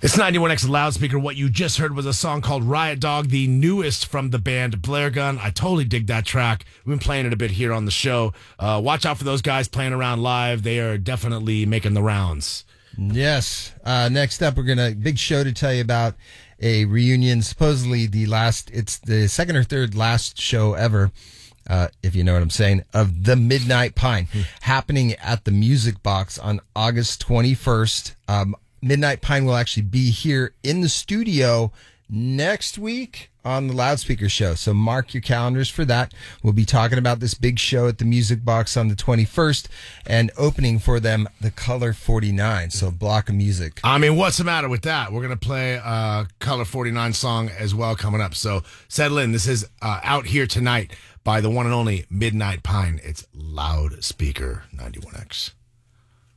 It's 91X Loudspeaker. What you just heard was a song called Riot Dog, the newest from the band Blair Gun. I totally dig that track. We've been playing it a bit here on the show. Watch out for those guys playing around live. They are definitely making the rounds. Yes. Next up, we're going to big show to tell you about a reunion. Supposedly it's the second or third last show ever, if you know what I'm saying, of The Midnight Pine, happening at the Music Box on August 21st. Midnight Pine will actually be here in the studio next week on the Loudspeaker Show. So mark your calendars for that. We'll be talking about this big show at the Music Box on the 21st and opening for them the Color 49. So block of music. I mean, what's the matter with that? We're going to play a Color 49 song as well coming up. So settle in. This is Out Here Tonight by the one and only Midnight Pine. It's Loudspeaker 91X.